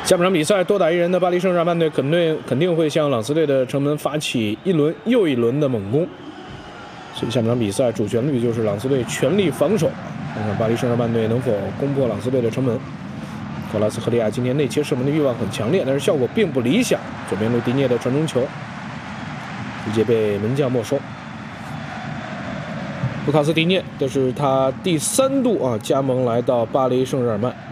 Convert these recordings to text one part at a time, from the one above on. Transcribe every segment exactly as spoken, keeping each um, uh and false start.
下半场比赛多打一人的巴黎圣日耳曼队肯定肯定会向朗斯队的城门发起一轮又一轮的猛攻，所以下半场比赛主旋律就是朗斯队全力防守，看看巴黎圣日耳曼队能否攻破朗斯队的城门。克拉斯赫利亚今天内切射门的欲望很强烈，但是效果并不理想。左边路迪涅的传中球直接被门将没收。卢卡斯迪涅，这是他第三度啊加盟来到巴黎圣日耳曼。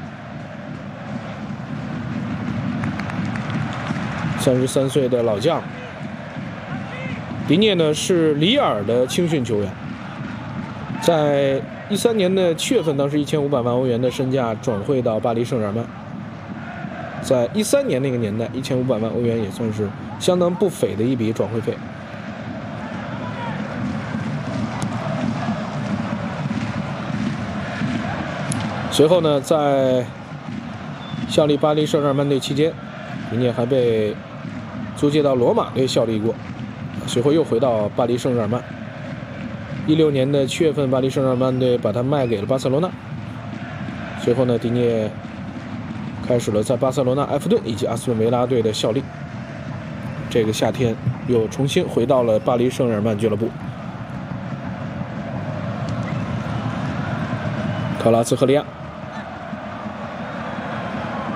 三十三岁的老将，迪涅呢是里尔的青训球员，在一三年的七月份，当时一千五百万欧元的身价转会到巴黎圣日耳曼。在一三年那个年代，一千五百万欧元也算是相当不菲的一笔转会费。随后呢，在效力巴黎圣日耳曼队期间，迪涅还被租借到罗马队效力过，随后又回到巴黎圣日耳曼。一六年的七月份，巴黎圣日耳曼队把他卖给了巴塞罗那。随后呢，迪涅开始了在巴塞罗那、埃弗顿以及阿斯顿维拉队的效力。这个夏天又重新回到了巴黎圣日耳曼俱乐部。克拉斯赫利亚。